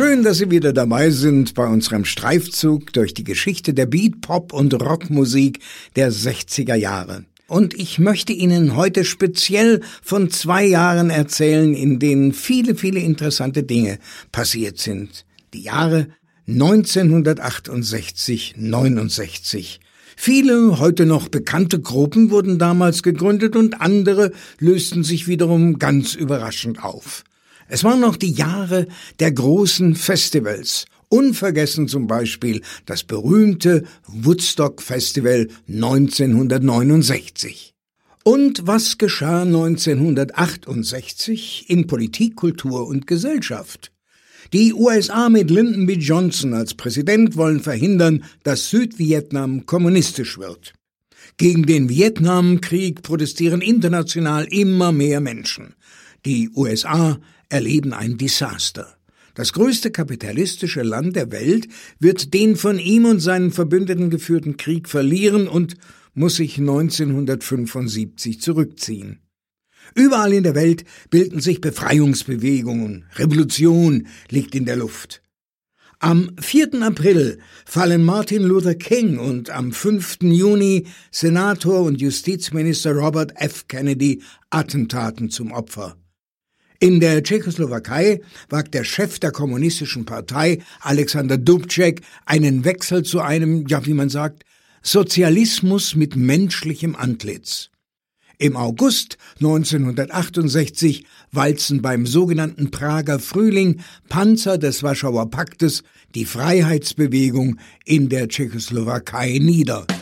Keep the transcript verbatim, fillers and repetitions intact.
Schön, dass Sie wieder dabei sind bei unserem Streifzug durch die Geschichte der Beat-, Pop- und Rockmusik der sechziger Jahre. Und ich möchte Ihnen heute speziell von zwei Jahren erzählen, in denen viele, viele interessante Dinge passiert sind. Die Jahre neunzehnhundertachtundsechzig, neunundsechzig. Viele heute noch bekannte Gruppen wurden damals gegründet und andere lösten sich wiederum ganz überraschend auf. Es waren noch die Jahre der großen Festivals. Unvergessen zum Beispiel das berühmte Woodstock Festival neunzehnhundertneunundsechzig. Und was geschah neunzehnhundertachtundsechzig in Politik, Kultur und Gesellschaft? Die U S A mit Lyndon B. Johnson als Präsident wollen verhindern, dass Südvietnam kommunistisch wird. Gegen den Vietnamkrieg protestieren international immer mehr Menschen. Die U S A erleben ein Desaster. Das größte kapitalistische Land der Welt wird den von ihm und seinen Verbündeten geführten Krieg verlieren und muss sich neunzehnhundertfünfundsiebzig zurückziehen. Überall in der Welt bilden sich Befreiungsbewegungen. Revolution liegt in der Luft. Am vierten April fallen Martin Luther King und am fünften Juni Senator und Justizminister Robert F. Kennedy Attentaten zum Opfer. In der Tschechoslowakei wagt der Chef der kommunistischen Partei, Alexander Dubček, einen Wechsel zu einem, ja wie man sagt, Sozialismus mit menschlichem Antlitz. Im August neunzehnhundertachtundsechzig walzen beim sogenannten Prager Frühling Panzer des Warschauer Paktes die Freiheitsbewegung in der Tschechoslowakei nieder.